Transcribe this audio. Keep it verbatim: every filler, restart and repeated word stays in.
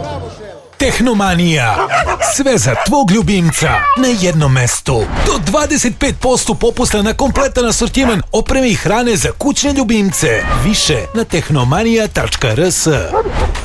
Tehnomanija. Sve za tvog ljubimca na jednom mestu. Do dvadeset pet posto popusta na kompletan asortiman opreme i hrane za kućne ljubimce. Više na tehnomanija tačka r s.